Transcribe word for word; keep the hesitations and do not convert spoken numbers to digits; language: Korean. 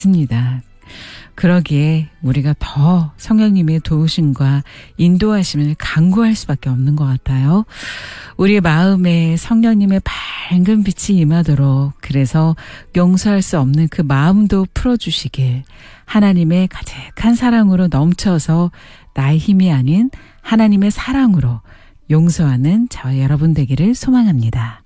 맞습니다. 그러기에 우리가 더 성령님의 도우심과 인도하심을 간구할 수밖에 없는 것 같아요. 우리 마음에 성령님의 밝은 빛이 임하도록, 그래서 용서할 수 없는 그 마음도 풀어주시길, 하나님의 가득한 사랑으로 넘쳐서 나의 힘이 아닌 하나님의 사랑으로 용서하는 저와 여러분 되기를 소망합니다.